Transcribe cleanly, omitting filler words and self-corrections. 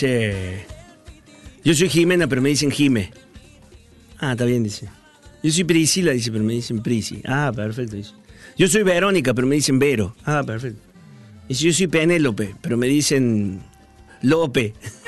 dice, yo soy Jimena, pero me dicen Jime. Ah, está bien, dice. Yo soy Priscila, dice, pero me dicen Prisi. Ah, perfecto, dice. Yo soy Verónica, pero me dicen Vero. Ah, perfecto. Dice, yo soy Penélope, pero me dicen Lope.